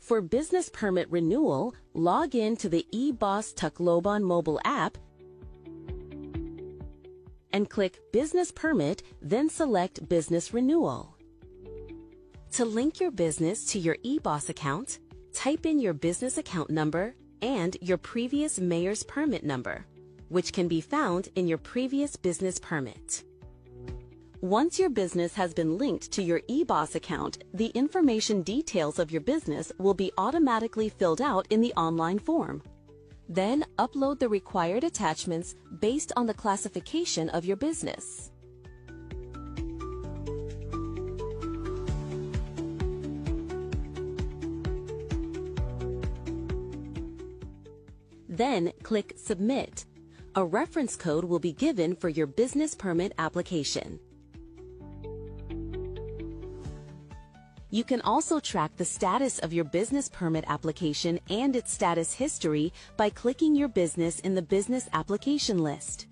For business permit renewal, log in to the eBOS Tacloban mobile app and click Business Permit, then select Business Renewal. To link your business to your eBOS account, type in your business account number and your previous mayor's permit number, which can be found in your previous business permit. Once your business has been linked to your eBOS account, the information details of your business will be automatically filled out in the online form. Then upload the required attachments based on the classification of your business. Then click Submit. A reference code will be given for your business permit application. You can also track the status of your business permit application and its status history by clicking your business in the business application list.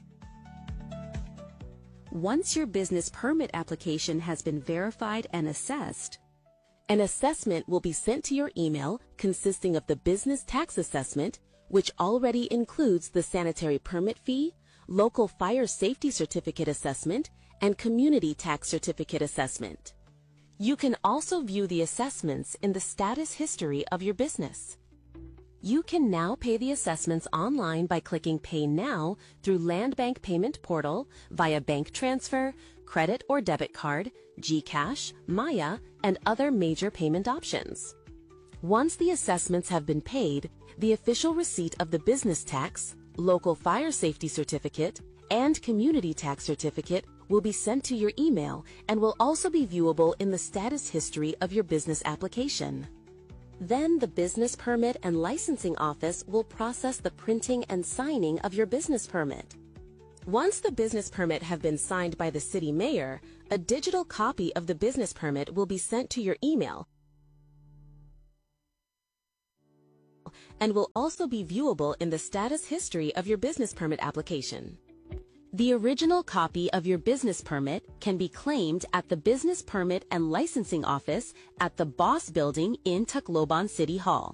Once your business permit application has been verified and assessed, an assessment will be sent to your email consisting of the business tax assessment, which already includes the sanitary permit fee, local fire safety certificate assessment, and community tax certificate assessment. You can also view the assessments in the status history of your business. You can now pay the assessments online by clicking Pay Now through Land Bank Payment Portal via bank transfer, credit or debit card, GCash, Maya, and other major payment options. Once the assessments have been paid, the official receipt of the business tax, local fire safety certificate, and community tax certificate will be sent to your email and will also be viewable in the status history of your business application. Then the business permit and licensing office will process the printing and signing of your business permit. Once the business permit have been signed by the city mayor, a digital copy of the business permit will be sent to your email and will also be viewable in the status history of your business permit application. The original copy of your business permit can be claimed at the Business Permit and Licensing Office at the BOSS Building in Tacloban City Hall.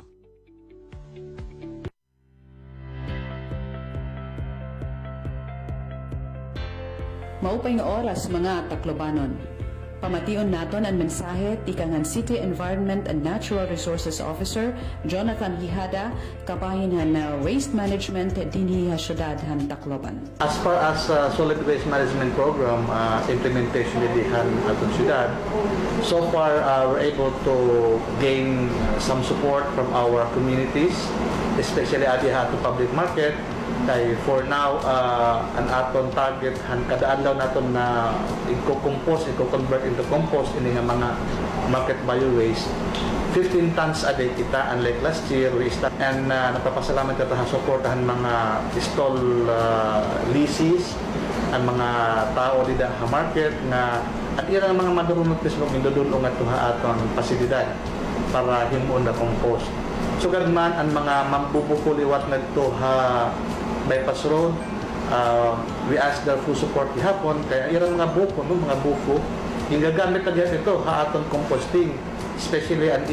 Maupay nga oras mga Taclobanon. Pamation naton ang mensahe ti kangan City Environment and Natural Resources Officer Jonathan Hihada kabahin han waste management dinhi ha syudad han Tacloban. As far as solid waste management program implementation dinhi han atong syudad, so far we're able to gain some support from our communities, especially at the public market. Kay for now, ang aton target han kada adlaw naton na i-compost, i-convert into compost ini nga mga market value waste. 15 tons a day kita, unlike last year we start and napapasalamat kita sa suportahan mga stall leases ang mga tao dida sa market nga at irang mga madurunot pismo indudulong ato ha aton pasilidad para himuon na compost. Sugad man ang mga mambubukuliwat ngadto ha bypass road, we ask their full support gihapon kaya irang mga buko no mga buko yung gagamit na ito ha aton composting, especially ang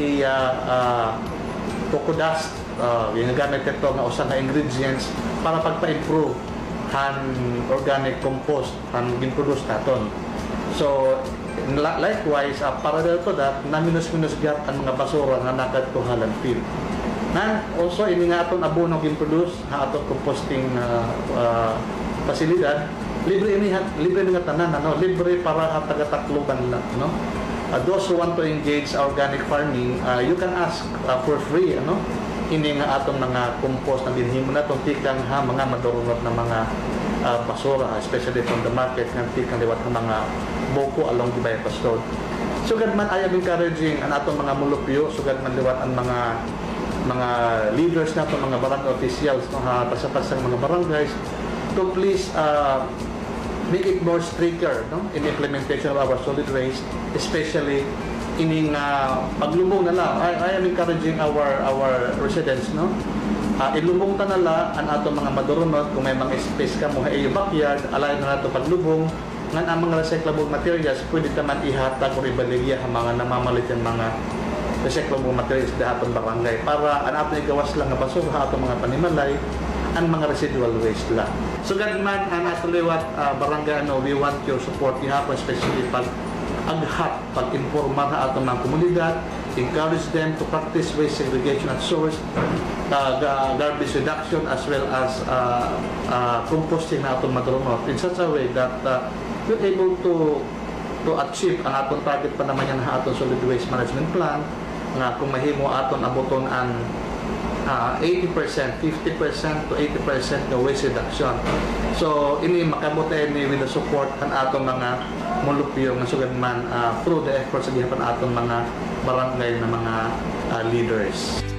coco dust, yung gagamit ito nga usa nga ingredients para pagpa-improve han organic compost han ginproduce naton. So likewise, parallel to that, na minus gap ang mga basura nga nakadto ha landfill. Na also ini nga aton abono ginproduce ha aton composting pasilidad, libre nga tanan ano, libre para sa taga-Tacloban lang, no. Those who want to engage organic farming, you can ask for free ano ini nga aton mga compost na dinhimo naton tikang ha mga madurunot na mga basura, especially from the market nga tikang liwat ng mga boko along the bypass road. Sugad man I am encouraging ang aton mga mulupyo, sugad man liwat ang mga leaders nato, mga barangay officials no, pasapasang mga barangays to please make it more stricter no, in implementation of our solid waste, especially ining paglubong na lang. I am encouraging our residents no, ilubong ta na lang ang ato mga madurunot kung may mga space ka mo sa iyo backyard, alay na nato paglubong ngan ang mga recyclable materials pwede naman ihatag o ibaligya ang mga namamalit yung mga recyclable materials sa atong barangay para ang aton igawas lang nga basura sa atong mga panimalay ang mga residual waste lang. So ganun man ang atong liwat barangay we want your support gihapon, especially pag aghat, pag-informa sa atong mga komunidad, encourage them to practice waste segregation at source, garbage reduction as well as composting na atong madrunot in such a way that we're able to achieve ang atong target pa naman yan sa atong solid waste management plan nga kung mahimo aton abuton ang 80%, 50% to 80% na waste reduction. So, ini makabuti ni with the support ang atong mga mulupyo nga sugad man through the efforts sa gihapan atong mga barangay na mga leaders.